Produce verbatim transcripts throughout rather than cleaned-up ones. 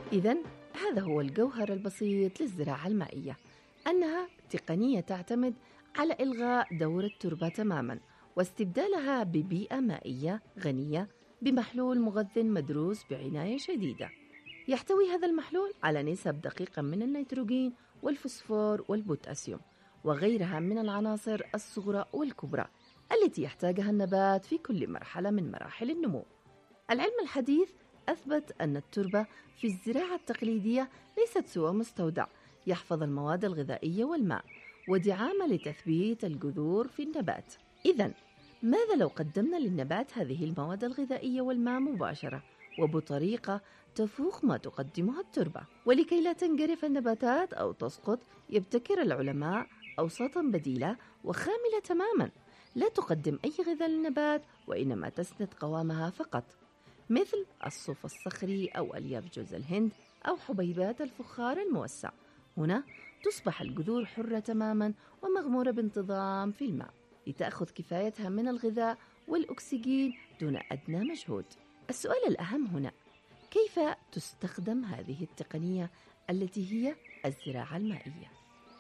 إذن هذا هو الجوهر البسيط للزراعة المائية، أنها تقنية تعتمد على إلغاء دور التربة تماماً واستبدالها ببيئة مائية غنية بمحلول مغذٍ مدروس بعناية شديدة. يحتوي هذا المحلول على نسب دقيقة من النيتروجين والفوسفور والبوتاسيوم وغيرها من العناصر الصغرى والكبرى التي يحتاجها النبات في كل مرحلة من مراحل النمو. العلم الحديث أثبت أن التربة في الزراعة التقليدية ليست سوى مستودع يحفظ المواد الغذائية والماء ودعامة لتثبيت الجذور في النبات. إذن ماذا لو قدمنا للنبات هذه المواد الغذائية والماء مباشرة وبطريقة تفوق ما تقدمها التربة؟ ولكي لا تنجرف النباتات أو تسقط، يبتكر العلماء أوساطا بديلة وخاملة تماما لا تقدم أي غذاء للنبات وإنما تسند قوامها فقط، مثل الصوف الصخري أو ألياف جوز الهند أو حبيبات الفخار الموسع. هنا تصبح الجذور حرة تماما ومغمورة بانتظام في الماء لتأخذ كفايتها من الغذاء والأكسجين دون أدنى مجهود. السؤال الأهم هنا، كيف تستخدم هذه التقنية التي هي الزراعة المائية؟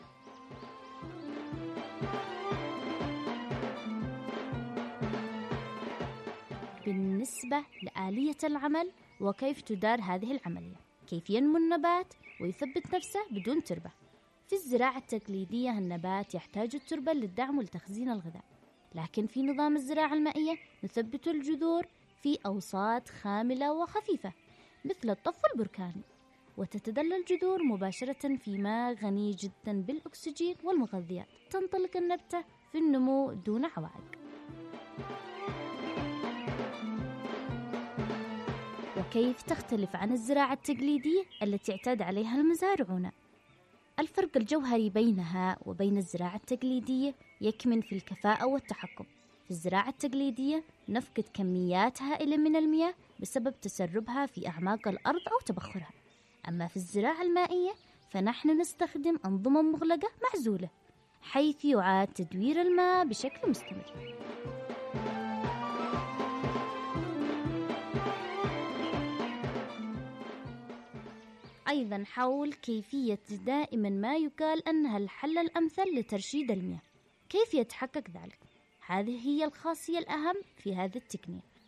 بالنسبة لآلية العمل وكيف تدار هذه العملية، كيف ينمو النبات ويثبت نفسه بدون تربة. في الزراعة التقليدية النبات يحتاج التربة للدعم والتخزين الغذاء، لكن في نظام الزراعة المائية نثبت الجذور في أوساط خاملة وخفيفة مثل الطف البركاني، وتتدلى الجذور مباشرة في ماء غني جدا بالأكسجين والمغذيات. تنطلق النبتة في النمو دون عوائق. وكيف تختلف عن الزراعة التقليدية التي اعتاد عليها المزارعون؟ الفرق الجوهري بينها وبين الزراعة التقليدية يكمن في الكفاءة والتحكم. في الزراعة التقليدية نفقد كميات هائلة من المياه بسبب تسربها في أعماق الأرض أو تبخرها، أما في الزراعة المائية فنحن نستخدم أنظمة مغلقة معزولة حيث يعاد تدوير الماء بشكل مستمر. أيضا حول كيفية دائما ما يقال أنها الحل الأمثل لترشيد المياه. كيف يتحقق ذلك؟ هذه هي الخاصية الأهم في هذه التقنية.